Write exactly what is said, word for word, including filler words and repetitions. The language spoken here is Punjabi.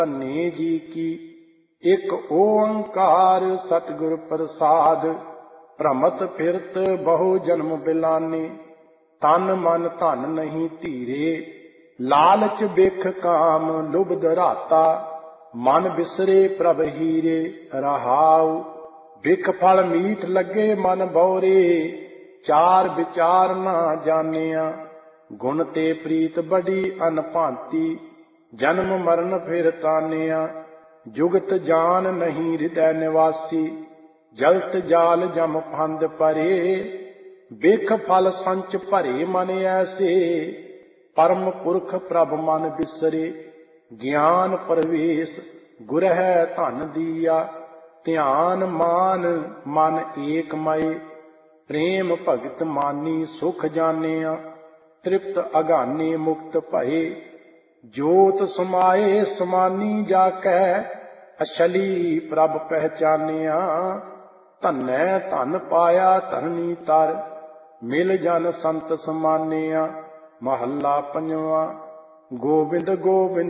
ਧੰਨੇ ਜੀ ਕੀ। ਇੱਕ ਓੰਕਾਰ ਸਤਿਗੁਰ ਪ੍ਰਸਾਦ, ਭ੍ਰਮਤ ਫਿਰਤ ਬਹੁ ਜਨਮ ਬਿਲਾਨੇ। ਤਨ ਮਨ ਧਨ ਨਹੀਂ ਧੀਰੇ, ਲਾਲਚ ਬਿਖ ਕਾਮ ਲੁਭ ਦਰਾਤਾ। ਮਨ ਬਿਸਰੇ ਪ੍ਰਭ ਹੀਰੇ, ਰਹਾਉ ਬਿਖ ਫਲ ਮੀਠ ਲੱਗੇ ਮਨ ਬਉਰੇ। ਚਾਰ ਵਿਚਾਰ ਨਾ ਜਾਣਿਆ, ਗੁਣ ਤੇ ਪ੍ਰੀਤ ਬੜੀ ਅਨਭਾਂਤੀ। ਜਨਮ ਮਰਨ ਫਿਰ ਤਾਨਿਆ, ਜੁਗਤ ਜਾਨ ਨਹੀਂ ਹਿਰਦੈ ਨਿਵਾਸੀ। ਜਲਤ ਜਾਲ ਜਮ ਫੰਦ ਪਰੇ, ਬਿਖ ਫਲ ਸੰਚ ਭਰੇ ਮਨ ਐਸੇ। ਪਰਮ ਪੁਰਖ ਪ੍ਰਭ ਮਨ ਬਿਸਰੇ, ਗਿਆਨ ਪ੍ਰਵੇਸ਼ ਗੁਰ ਹੈ ਧਨ ਦੀਆ। ਧਿਆਨ ਮਾਨ ਮਨ ਏਕ ਮਏ, ਪ੍ਰੇਮ ਭਗਤ ਮਾਨੀ ਸੁਖ ਜਾਣਿਆ। ਤ੍ਰਿਪਤ ਅਗਾਨੇ ਮੁਕਤ ਭਏ, ਜੋਤ ਸਮਾਏ ਸਮਾਨੀ ਜਾ ਕੈ। ਅਛਲੀ ਪ੍ਰਭ ਪਹਿਚਾਨਿਆ, ਧੰਨੈ ਧਨ ਪਾਇਆ ਧਰਨੀ ਤਰ। ਮਿਲ ਜਨ ਸੰਤ ਸਮਾਨਿਆ, ਮਹੱਲਾ ਪੰਜਵਾਂ। ਗੋਬਿੰਦ ਗੋਬਿੰਦ